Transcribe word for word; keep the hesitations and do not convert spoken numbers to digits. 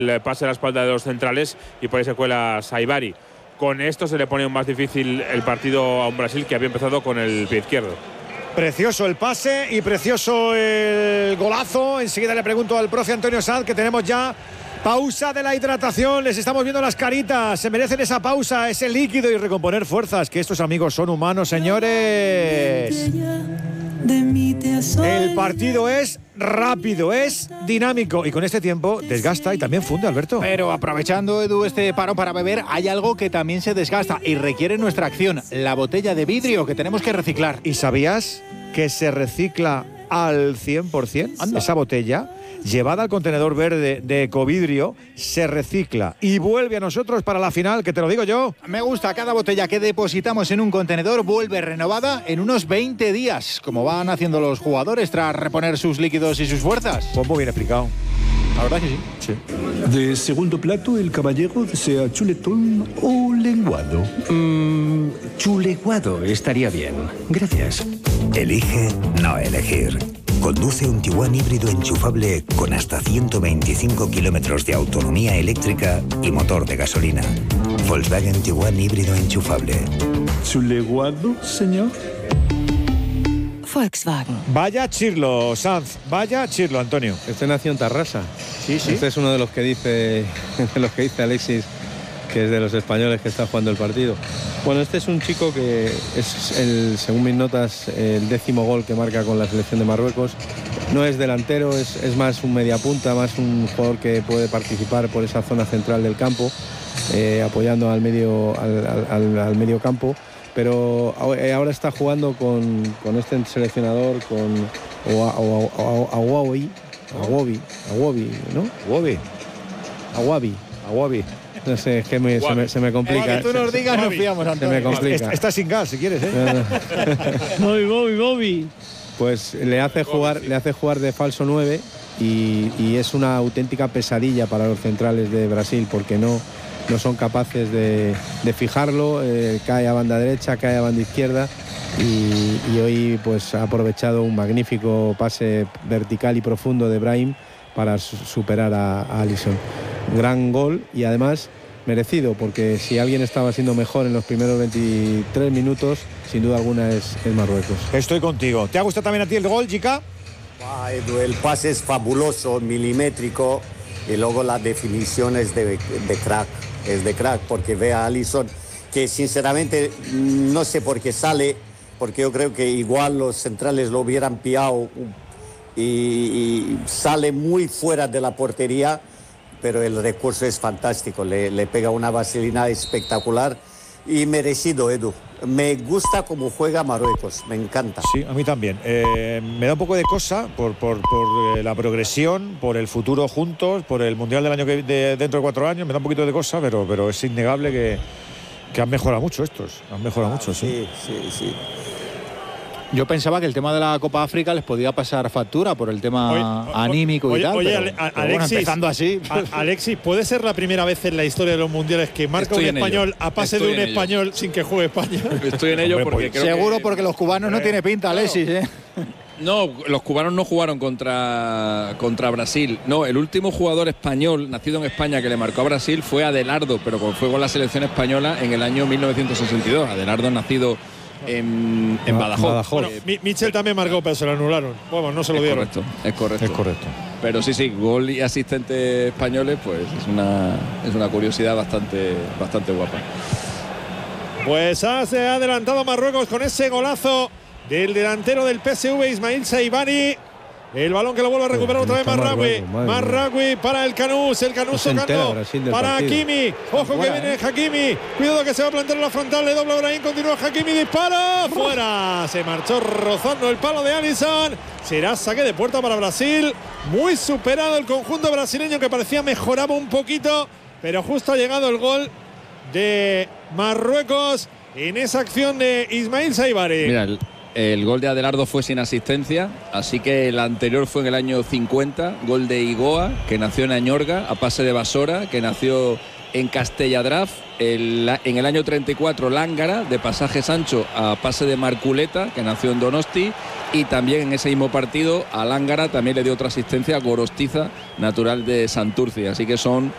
le pase a la espalda de los centrales y por ahí se cuela Saibari. Con esto se le pone más difícil el partido a un Brasil que había empezado con el pie izquierdo. Precioso el pase y precioso el golazo. Enseguida le pregunto al profe Antonio Sanz, que tenemos ya pausa de la hidratación. Les estamos viendo las caritas. Se merecen esa pausa, ese líquido y recomponer fuerzas. Que estos amigos son humanos, señores. El partido es rápido, es dinámico y con este tiempo desgasta y también funde, Alberto. Pero aprovechando, Edu, este paro para beber, hay algo que también se desgasta y requiere nuestra acción: la botella de vidrio que tenemos que reciclar. ¿Y sabías que se recicla al cien por ciento? Anda. Esa botella, llevada al contenedor verde de Ecovidrio, se recicla y vuelve a nosotros para la final, que te lo digo yo. Me gusta, cada botella que depositamos en un contenedor vuelve renovada en unos veinte días, como van haciendo los jugadores tras reponer sus líquidos y sus fuerzas. Pues muy bien explicado. La verdad que sí. Sí. De segundo plato, el caballero desea chuletón o lenguado. Mmm, chuleguado estaría bien. Gracias. Elige no elegir. Conduce un Tiguan híbrido enchufable con hasta ciento veinticinco kilómetros de autonomía eléctrica y motor de gasolina. Volkswagen Tiguan híbrido enchufable. ¿Chuleguado, señor? Volkswagen. Vaya chirlo, Sanz. Vaya chirlo, Antonio. Este nació en Tarrasa. Sí, sí. Este es uno de los que dice, de los que dice Alexis, que es de los españoles que está jugando el partido. Bueno, este es un chico que es, el, según mis notas, el décimo gol que marca con la selección de Marruecos. No es delantero, es, es más un mediapunta, más un jugador que puede participar por esa zona central del campo, eh, apoyando al medio, al, al, al medio campo. Pero ahora está jugando con, con este seleccionador, con Awabi, Awabi, Awabi, ¿no? Awabi. Awabi. Awabi. No sé, es que me, se, me, se me complica. Que tú nos digas, nos fiamos, Antonio. Se me complica. Está sin gas, si quieres, ¿eh? Bobby, Bobby, Bobby. Pues le hace jugar, le hace jugar de falso nueve y, y es una auténtica pesadilla para los centrales de Brasil, porque no, no son capaces de, de fijarlo. Eh, cae a banda derecha, cae a banda izquierda y, y hoy pues ha aprovechado un magnífico pase vertical y profundo de Brahim para su, superar a, a Alisson. Gran gol y además merecido, porque si alguien estaba siendo mejor en los primeros veintitrés minutos, sin duda alguna es, es Marruecos. Estoy contigo. ¿Te ha gustado también a ti el gol, Chica? Ah, Edu, el pase es fabuloso, milimétrico, y luego la definición es de, de crack, es de crack, porque ve a Alisson, que sinceramente no sé por qué sale, porque yo creo que igual los centrales lo hubieran pillado y, y sale muy fuera de la portería, pero el recurso es fantástico, le, le pega una vaselina espectacular y merecido, Edu. Me gusta cómo juega Marruecos, me encanta. Sí, a mí también. Eh, me da un poco de cosa por, por, por eh, la progresión, por el futuro juntos, por el Mundial del año que de, dentro de cuatro años, me da un poquito de cosa, pero, pero es innegable que, que han mejorado mucho estos, han mejorado ah, mucho, sí. Sí, sí, sí. Yo pensaba que el tema de la Copa África les podía pasar factura por el tema oye, anímico oye, y tal. Oye, pero, Ale, pero Alexis, bueno, empezando así. A, Alexis, ¿puede ser la primera vez en la historia de los mundiales que marca Estoy un español ello. a pase Estoy de un español ello. sin que juegue España? Estoy en ello Hombre, porque pues, creo seguro que, porque los cubanos no tiene pinta, Alexis, ¿eh? No, los cubanos no jugaron contra, contra Brasil. No, el último jugador español nacido en España que le marcó a Brasil fue Adelardo, pero fue con la selección española en el año mil novecientos sesenta y dos. Adelardo nacido en, en Badajoz. Badajoz. Bueno, eh, Michel también marcó, pero se lo anularon. Bueno, no se lo es dieron. Correcto, es correcto. Es correcto. Pero sí, sí, gol y asistente españoles, pues es una, es una curiosidad bastante, bastante guapa. Pues ha adelantado Marruecos con ese golazo del delantero del P S V, Ismail Saibari. El balón que lo vuelve a recuperar otra vez Marragüi. Marragüi para el Canús. El Canús tocando para Hakimi. Ojo que viene Hakimi. Cuidado que se va a plantar en la frontal. Le dobla Brahim. Continúa Hakimi. Dispara. Fuera. Se marchó rozando el palo de Alisson. Será saque de puerta para Brasil. Muy superado el conjunto brasileño, que parecía mejoraba un poquito. Pero justo ha llegado el gol de Marruecos en esa acción de Ismail Saibari. Mira, el, el gol de Adelardo fue sin asistencia, así que el anterior fue en el año cincuenta, gol de Igoa, que nació en Añorga, a pase de Basora, que nació en Castelladraf. El, en el año treinta y cuatro, Lángara, de Pasaje Sancho, a pase de Marculeta, que nació en Donosti. Y también en ese mismo partido a Lángara también le dio otra asistencia a Gorostiza, natural de Santurce. Así que son